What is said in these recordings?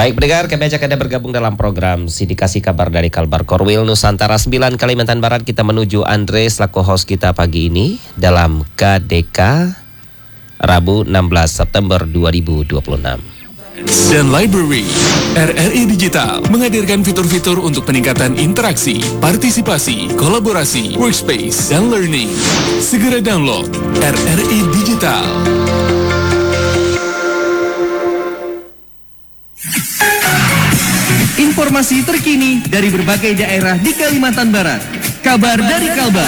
Baik pendengar, kami ajak Anda bergabung dalam program Sindikasi Kabar dari Kalbar Korwil Nusantara 9 Kalimantan Barat. Kita menuju Andre selaku host kita pagi ini dalam KDK Rabu 16 September 2026. Dan Library RRI Digital menghadirkan fitur-fitur untuk peningkatan interaksi, partisipasi, kolaborasi, workspace, dan learning. Segera download RRI Digital. Informasi terkini dari berbagai daerah di Kalimantan Barat. Kabar dari Kalbar.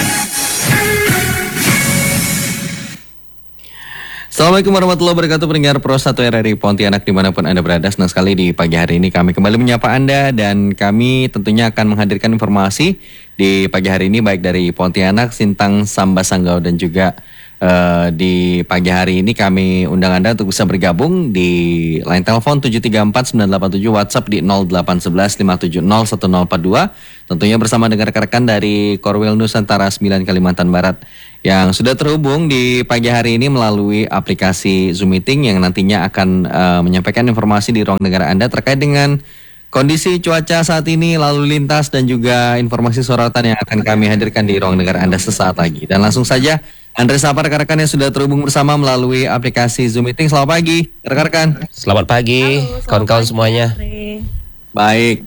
Assalamualaikum warahmatullahi wabarakatuh, pendengar Pro 1 RRI Pontianak dimanapun Anda berada. Senang sekali di pagi hari ini kami kembali menyapa Anda, dan kami tentunya akan menghadirkan informasi di pagi hari ini baik dari Pontianak, Sintang, Sambas, Sanggau, dan juga di pagi hari ini kami undang Anda untuk bisa bergabung di line telepon 734-987, WhatsApp di 0811-570-1042. Tentunya bersama dengan rekan-rekan dari Korwil Nusantara 9 Kalimantan Barat yang sudah terhubung di pagi hari ini melalui aplikasi Zoom Meeting yang nantinya akan menyampaikan informasi di ruang dengar Anda terkait dengan kondisi cuaca saat ini, lalu lintas, dan juga informasi sorotan yang akan kami hadirkan di ruang dengar Anda sesaat lagi. Dan langsung saja Andre sapa rekan-rekan yang sudah terhubung bersama melalui aplikasi Zoom Meeting. Selamat pagi rekan-rekan. Selamat pagi kawan-kawan semuanya. Baik.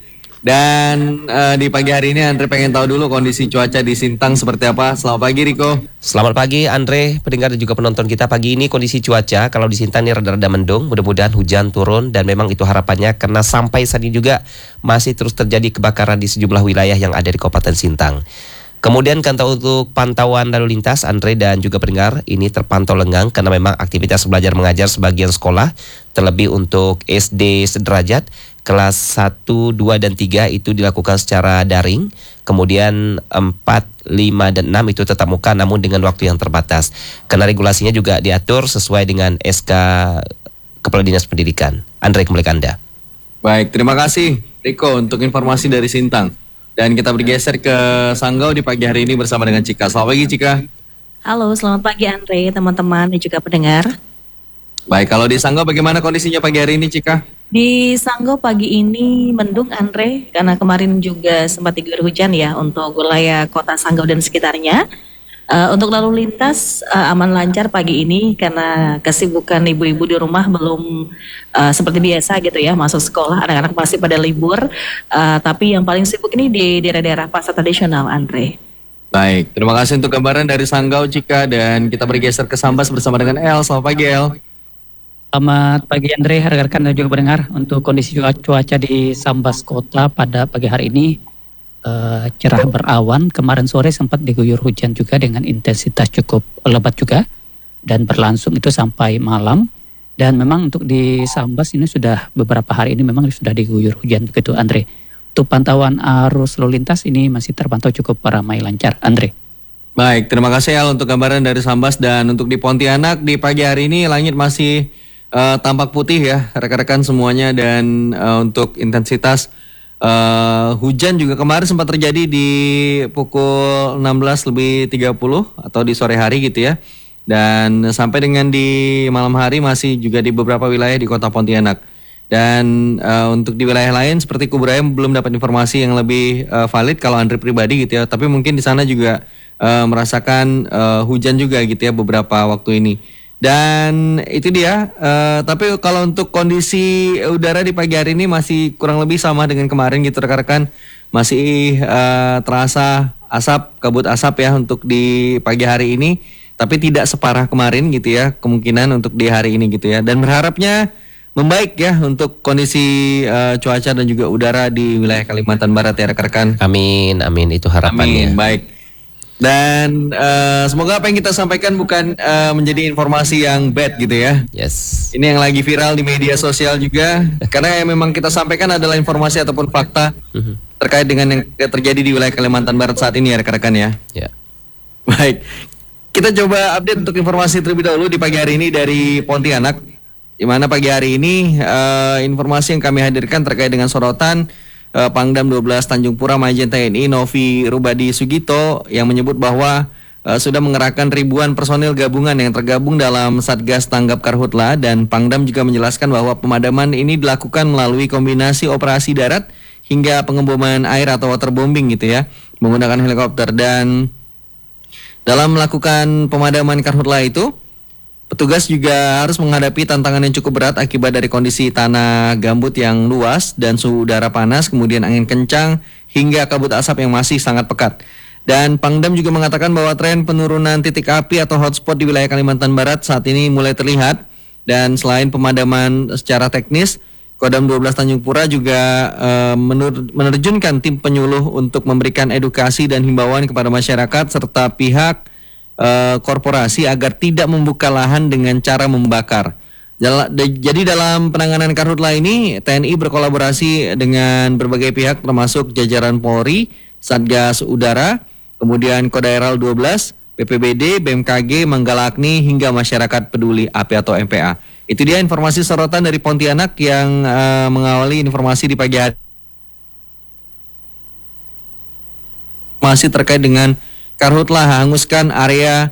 Dan di pagi hari ini Andre pengen tahu dulu kondisi cuaca di Sintang seperti apa. Selamat pagi Riko. Selamat pagi Andre, pendengar dan juga penonton kita. Pagi ini kondisi cuaca kalau di Sintang ini rada-rada mendung. Mudah-mudahan hujan turun, dan memang itu harapannya karena sampai saat ini juga masih terus terjadi kebakaran di sejumlah wilayah yang ada di Kabupaten Sintang. Kemudian untuk pantauan lalu lintas, Andre dan juga pendengar, ini terpantau lengang karena memang aktivitas belajar mengajar sebagian sekolah, terlebih untuk SD sederajat, kelas 1, 2, dan 3 itu dilakukan secara daring. Kemudian 4, 5, dan 6 itu tetap muka namun dengan waktu yang terbatas. Karena regulasinya juga diatur sesuai dengan SK Kepala Dinas Pendidikan. Andre, kembali ke Anda. Baik, terima kasih Riko untuk informasi dari Sintang. Dan kita bergeser ke Sanggau di pagi hari ini bersama dengan Cika. Selamat pagi Cika. Halo, selamat pagi Andre, teman-teman dan juga pendengar. Baik, kalau di Sanggau bagaimana kondisinya pagi hari ini Cika? Di Sanggau pagi ini mendung Andre, karena kemarin juga sempat diguyur hujan ya untuk wilayah kota Sanggau dan sekitarnya. Untuk lalu lintas aman lancar pagi ini karena kesibukan ibu-ibu di rumah belum seperti biasa gitu ya, masuk sekolah, anak-anak masih pada libur. Tapi yang paling sibuk ini di daerah-daerah pasar tradisional, Andre. Baik, terima kasih untuk gambaran dari Sanggau Cika, dan kita bergeser ke Sambas bersama dengan El. Selamat pagi El. Selamat pagi Andre, rekan-rekan dan juga pendengar. Untuk kondisi cuaca di Sambas Kota pada pagi hari ini cerah berawan. Kemarin sore sempat diguyur hujan juga dengan intensitas cukup lebat juga, dan berlangsung itu sampai malam. Dan memang untuk di Sambas ini sudah beberapa hari ini memang sudah diguyur hujan begitu Andre. Untuk pantauan arus lalu lintas ini masih terpantau cukup ramai lancar Andre. Baik, terima kasih Al untuk gambaran dari Sambas. Dan untuk di Pontianak di pagi hari ini langit masih tampak putih ya rekan-rekan semuanya. Dan untuk intensitas hujan juga kemarin sempat terjadi di pukul 16:30 atau di sore hari gitu ya. Dan sampai dengan di malam hari masih juga di beberapa wilayah di kota Pontianak. Dan untuk di wilayah lain seperti Kuburaya belum dapat informasi yang lebih valid kalau Andre pribadi gitu ya. Tapi mungkin di sana juga merasakan hujan juga gitu ya beberapa waktu ini. Dan itu dia, tapi kalau untuk kondisi udara di pagi hari ini masih kurang lebih sama dengan kemarin gitu rekan-rekan. Masih terasa asap, kabut asap ya untuk di pagi hari ini. Tapi tidak separah kemarin gitu ya, kemungkinan untuk di hari ini gitu ya. Dan berharapnya membaik ya untuk kondisi cuaca dan juga udara di wilayah Kalimantan Barat ya rekan-rekan. Amin, amin, itu harapannya. Amin, baik. Dan semoga apa yang kita sampaikan bukan menjadi informasi yang bad gitu ya. Yes. Ini yang lagi viral di media sosial juga. Karena yang memang kita sampaikan adalah informasi ataupun fakta terkait dengan yang terjadi di wilayah Kalimantan Barat saat ini ya rekan-rekan ya. Ya. Baik, kita coba update untuk informasi terlebih dahulu di pagi hari ini dari Pontianak. Di mana pagi hari ini informasi yang kami hadirkan terkait dengan sorotan Pangdam 12 Tanjung Pura Majen TNI Novi Rubadi Sugito yang menyebut bahwa sudah mengerahkan ribuan personil gabungan yang tergabung dalam Satgas Tanggap Karhutla, dan Pangdam juga menjelaskan bahwa pemadaman ini dilakukan melalui kombinasi operasi darat hingga pengeboman air atau waterbombing gitu ya, menggunakan helikopter. Dan dalam melakukan pemadaman karhutla itu, petugas juga harus menghadapi tantangan yang cukup berat akibat dari kondisi tanah gambut yang luas dan suhu udara panas, kemudian angin kencang hingga kabut asap yang masih sangat pekat. Dan Pangdam juga mengatakan bahwa tren penurunan titik api atau hotspot di wilayah Kalimantan Barat saat ini mulai terlihat. Dan selain pemadaman secara teknis, Kodam 12 Tanjung Pura juga menerjunkan tim penyuluh untuk memberikan edukasi dan himbauan kepada masyarakat serta pihak korporasi agar tidak membuka lahan dengan cara membakar. Jadi dalam penanganan karhutla ini, TNI berkolaborasi dengan berbagai pihak termasuk jajaran Polri, Satgas Udara, kemudian Kodaeral 12, BPBD, BMKG, Manggala Agni, hingga masyarakat peduli api atau MPA. Itu dia informasi sorotan dari Pontianak yang mengawali informasi di pagi hari. Masih terkait dengan karhutla hanguskan area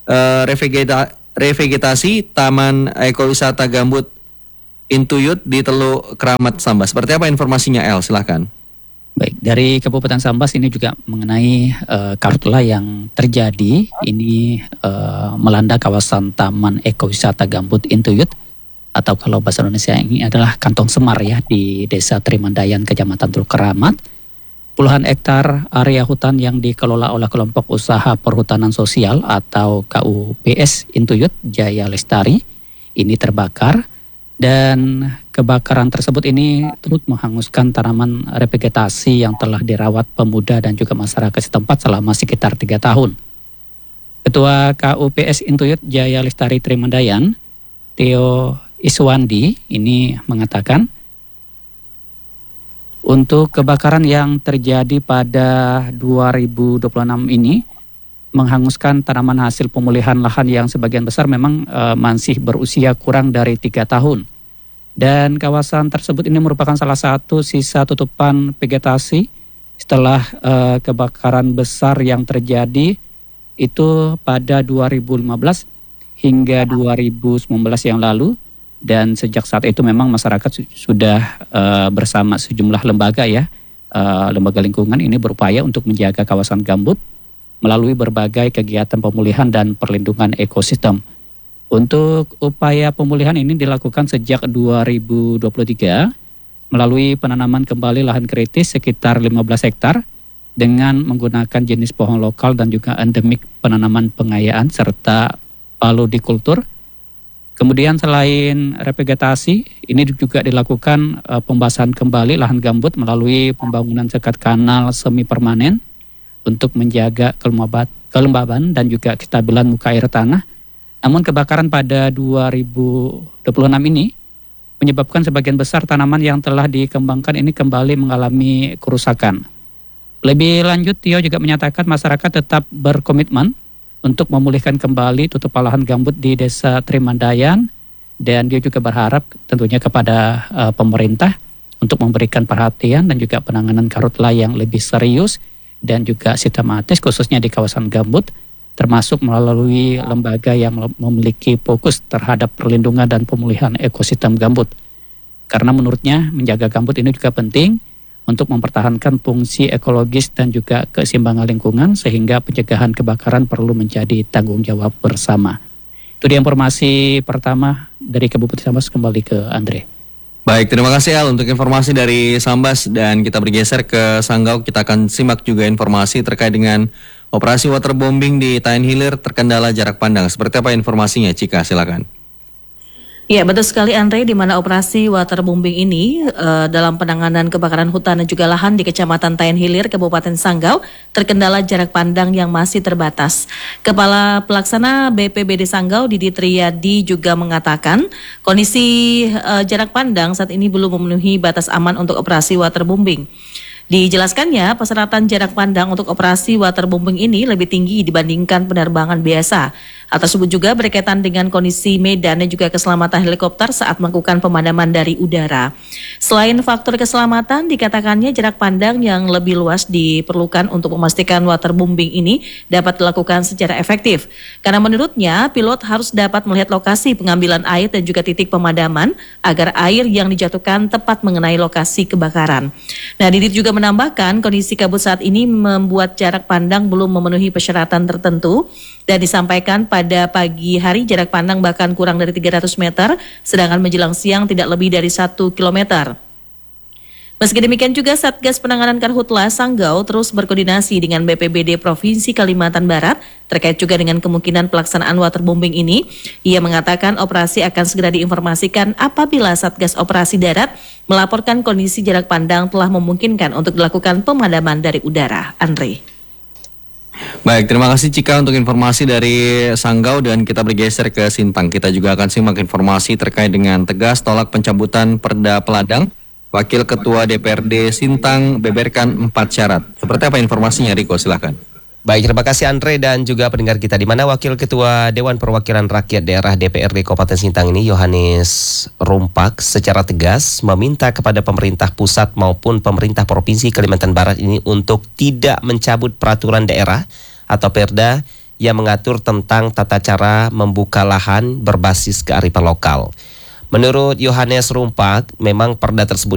revegetasi Taman Ekowisata Gambut Intuyut di Teluk Keramat Sambas. Seperti apa informasinya, El? Silahkan. Baik, dari Kabupaten Sambas ini juga mengenai karhutla yang terjadi. Ini melanda kawasan Taman Ekowisata Gambut Intuyut, atau kalau bahasa Indonesia ini adalah Kantong Semar ya, di Desa Trimandayan, Kecamatan Teluk Keramat. Puluhan hektar area hutan yang dikelola oleh kelompok usaha perhutanan sosial atau KUPS Intuyut Jaya Lestari ini terbakar. Dan kebakaran tersebut ini turut menghanguskan tanaman revegetasi yang telah dirawat pemuda dan juga masyarakat setempat selama sekitar 3 tahun. Ketua KUPS Intuyut Jaya Lestari Trimandayan, Theo Iswandi, ini mengatakan, untuk kebakaran yang terjadi pada 2026 ini menghanguskan tanaman hasil pemulihan lahan yang sebagian besar memang masih berusia kurang dari 3 tahun. Dan kawasan tersebut ini merupakan salah satu sisa tutupan vegetasi setelah kebakaran besar yang terjadi itu pada 2015 hingga 2019 yang lalu. Dan sejak saat itu memang masyarakat sudah bersama sejumlah lembaga ya, lembaga lingkungan ini berupaya untuk menjaga kawasan gambut melalui berbagai kegiatan pemulihan dan perlindungan ekosistem. Untuk upaya pemulihan ini dilakukan sejak 2023 melalui penanaman kembali lahan kritis sekitar 15 hektar dengan menggunakan jenis pohon lokal dan juga endemik penanaman pengayaan serta paludikultur. Kemudian selain revegetasi, ini juga dilakukan pembasahan kembali lahan gambut melalui pembangunan sekat kanal semi permanen untuk menjaga kelembaban dan juga kestabilan muka air tanah. Namun kebakaran pada 2026 ini menyebabkan sebagian besar tanaman yang telah dikembangkan ini kembali mengalami kerusakan. Lebih lanjut, Tio juga menyatakan masyarakat tetap berkomitmen untuk memulihkan kembali tutupan lahan gambut di Desa Trimandayan, dan dia juga berharap tentunya kepada pemerintah untuk memberikan perhatian dan juga penanganan karhutla yang lebih serius dan juga sistematis khususnya di kawasan gambut, termasuk melalui lembaga yang memiliki fokus terhadap perlindungan dan pemulihan ekosistem gambut. Karena menurutnya menjaga gambut ini juga penting untuk mempertahankan fungsi ekologis dan juga keseimbangan lingkungan, sehingga pencegahan kebakaran perlu menjadi tanggung jawab bersama. Itu dia informasi pertama dari Kabupaten Sambas. Kembali ke Andre. Baik, terima kasih Al untuk informasi dari Sambas, dan kita bergeser ke Sanggau. Kita akan simak juga informasi terkait dengan operasi waterbombing di Tayan Hilir terkendala jarak pandang. Seperti apa informasinya, Cika? Silakan. Ya, betul sekali Andre, di mana operasi waterbombing ini dalam penanganan kebakaran hutan dan juga lahan di Kecamatan Tayan Hilir, Kabupaten Sanggau terkendala jarak pandang yang masih terbatas. Kepala Pelaksana BPBD Sanggau, Didi Triyadi, juga mengatakan kondisi jarak pandang saat ini belum memenuhi batas aman untuk operasi waterbombing. Dijelaskannya, persyaratan jarak pandang untuk operasi waterbombing ini lebih tinggi dibandingkan penerbangan biasa. Hal tersebut juga berkaitan dengan kondisi medan dan juga keselamatan helikopter saat melakukan pemadaman dari udara. Selain faktor keselamatan, dikatakannya jarak pandang yang lebih luas diperlukan untuk memastikan waterbombing ini dapat dilakukan secara efektif. Karena menurutnya, pilot harus dapat melihat lokasi pengambilan air dan juga titik pemadaman agar air yang dijatuhkan tepat mengenai lokasi kebakaran. Nah, Didit juga menambahkan kondisi kabut saat ini membuat jarak pandang belum memenuhi persyaratan tertentu dan disampaikan pada pagi hari jarak pandang bahkan kurang dari 300 meter sedangkan menjelang siang tidak lebih dari 1 kilometer. Meski demikian juga Satgas Penanganan Karhutla Sanggau terus berkoordinasi dengan BPBD Provinsi Kalimantan Barat terkait juga dengan kemungkinan pelaksanaan waterbombing ini. Ia mengatakan operasi akan segera diinformasikan apabila Satgas Operasi Darat melaporkan kondisi jarak pandang telah memungkinkan untuk dilakukan pemadaman dari udara. Andre. Baik, terima kasih Cika untuk informasi dari Sanggau dan kita bergeser ke Sintang. Kita juga akan simak informasi terkait dengan tegas tolak pencabutan Perda Peladang. Wakil Ketua DPRD Sintang beberkan 4 syarat. Seperti apa informasinya, Riko? Silahkan. Baik, terima kasih Andre dan juga pendengar kita. Di mana Wakil Ketua Dewan Perwakilan Rakyat Daerah DPRD Kabupaten Sintang ini, Yohanes Rumpak, secara tegas meminta kepada pemerintah pusat maupun pemerintah Provinsi Kalimantan Barat ini untuk tidak mencabut peraturan daerah atau Perda yang mengatur tentang tata cara membuka lahan berbasis kearifan lokal. Menurut Yohanes Rumpak, memang perda tersebut